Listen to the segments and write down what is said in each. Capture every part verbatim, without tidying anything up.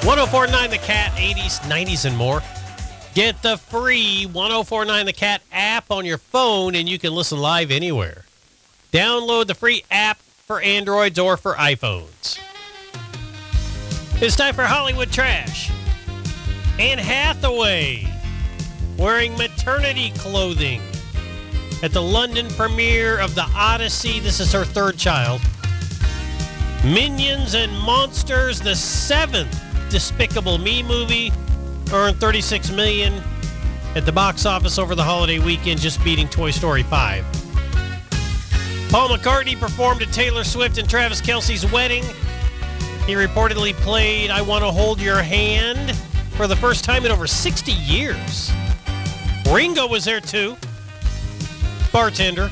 one oh four point nine The Cat, eighties, nineties, and more. Get the free one oh four point nine The Cat app on your phone, and you can listen live anywhere. Download the free app for Androids or for iPhones. It's time for Hollywood Trash. Anne Hathaway wearing maternity clothing at the London premiere of The Odyssey. This is her third child. Minions and Monsters, the seventh Despicable Me movie, earned thirty-six million dollars at the box office over the holiday weekend, just beating Toy Story five. Paul McCartney performed at Taylor Swift and Travis Kelce's wedding. He reportedly played I Want to Hold Your Hand for the first time in over sixty years. Ringo was there too. Bartender.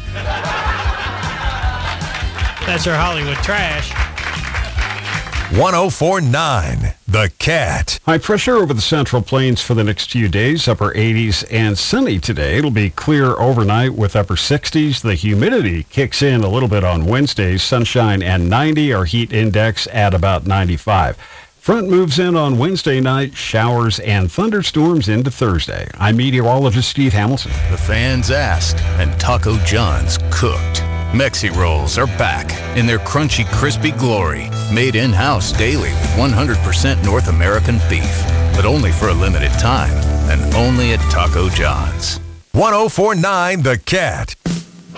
That's our Hollywood Trash. one oh four point nine The Cat. High pressure over the Central Plains for the next few days. Upper eighties and sunny today. It'll be clear overnight with upper sixties. The humidity kicks in a little bit on Wednesday. Sunshine and ninety. Our heat index at about ninety-five. Front moves in on Wednesday night. Showers and thunderstorms into Thursday. I'm meteorologist Steve Hamilton. The fans asked, and Taco John's cooked. Mexi Rolls are back in their crunchy, crispy glory, made in-house daily with one hundred percent North American beef, but only for a limited time, and only at Taco John's. one oh four point nine The Cat.